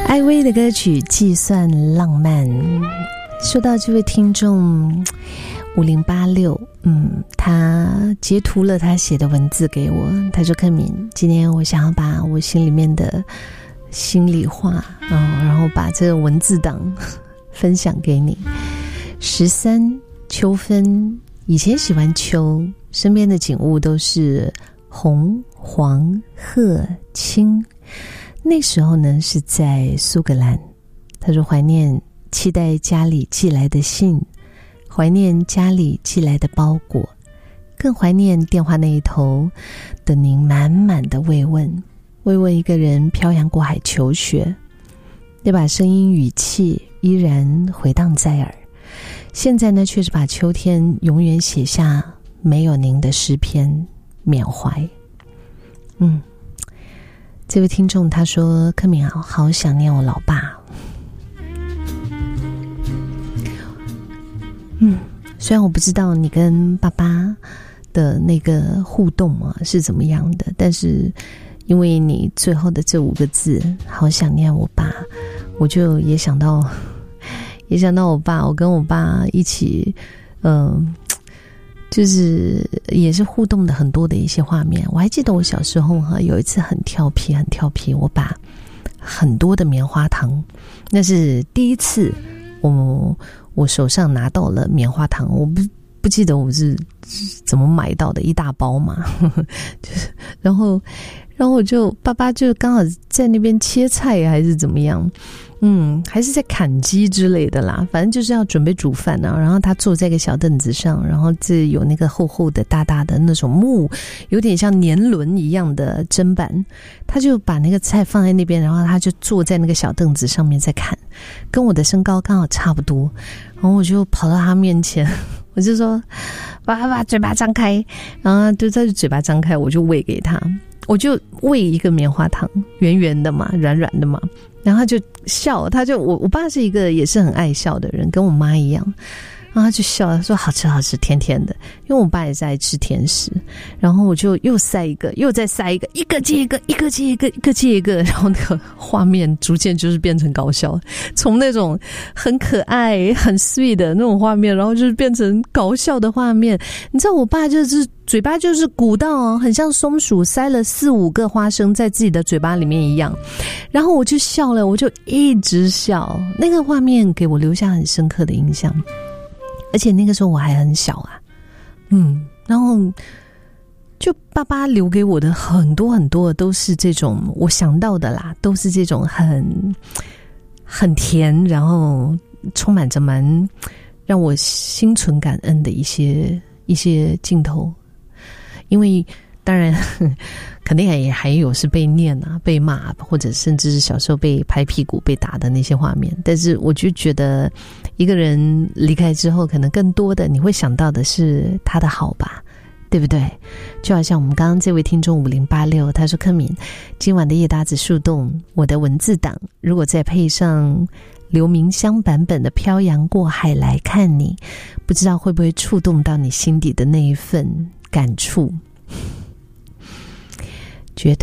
艾薇的歌曲《计算浪漫》，说到这位听众5086，他截图了他写的文字给我，他说：“柯敏，今天我想要把我心里面的心里话，然后把这个文字档分享给你。13秋分，以前喜欢秋，身边的景物都是红、黄、褐、青。那时候呢是在苏格兰。他说怀念期待家里寄来的信，怀念家里寄来的包裹，更怀念电话那一头的您满满的慰问。慰问一个人漂洋过海求学，那把声音语气依然回荡在耳。现在呢，却是把秋天永远写下没有您的诗篇，缅怀。这位听众他说：“柯敏好想念我老爸。”虽然我不知道你跟爸爸的那个互动是怎么样的，但是因为你最后的这5个字“好想念我爸”，我就也想到我爸，我跟我爸一起，就是也是互动的很多的一些画面。我还记得我小时候有一次很调皮，我把很多的棉花糖，那是第一次我手上拿到了棉花糖，我不记得我是怎么买到的，一大包嘛，就是然后我就爸爸就刚好在那边切菜还是怎么样，还是在砍鸡之类的啦，反正就是要准备煮饭啊。然后他坐在一个小凳子上，然后这有那个厚厚的大大的那种木，有点像年轮一样的砧板，他就把那个菜放在那边，然后他就坐在那个小凳子上面在砍，跟我的身高刚好差不多。然后我就跑到他面前，我就说：“爸爸，嘴巴张开。”然后他就嘴巴张开，我就喂给他，我就喂一个棉花糖，圆圆的嘛，软软的嘛。然后他就笑，我爸是一个也是很爱笑的人，跟我妈一样。然后他就笑，他说好吃，甜甜的，因为我爸也是爱吃甜食。然后我就又塞一个，又再塞一个，一个接一个，一个接一个，一个接一个，然后那个画面逐渐就是变成搞笑，从那种很可爱很 sweet 的那种画面，然后就是变成搞笑的画面。你知道我爸就是嘴巴就是鼓到很像松鼠塞了4-5个花生在自己的嘴巴里面一样，然后我就笑了，我就一直笑，那个画面给我留下很深刻的印象。而且那个时候我还很小啊，然后就爸爸留给我的很多很多都是这种我想到的啦，都是这种很甜，然后充满着蛮让我心存感恩的一些镜头。因为当然肯定也还有是被念啊、被骂，或者甚至是小时候被拍屁股、被打的那些画面。但是我就觉得一个人离开之后，可能更多的你会想到的是他的好吧，对不对？就好像我们刚刚这位听众5086，他说：“柯敏，今晚的夜搭子树洞，我的文字档如果再配上刘明湘版本的《漂洋过海来看你》，不知道会不会触动到你心底的那一份感触。”绝对